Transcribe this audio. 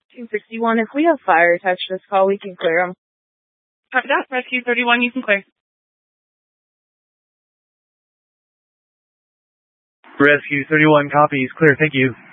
261, if we have fire attached to this call, we can clear them. Copy that. Rescue 31, you can clear. Rescue 31 copies. Clear, thank you.